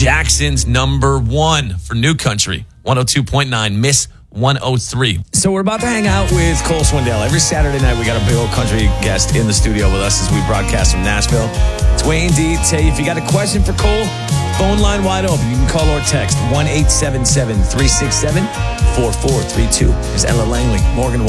Jackson's number one for New Country, 102.9, Miss 103. So we're about to hang out with Cole Swindell. Every Saturday night, we got a big old country guest in the studio with us as we broadcast from Nashville. It's Wayne D. Tay, if you got a question for Cole, phone line wide open. You can call or text 1-877-367-4432. There's Ella Langley, Morgan Wallen.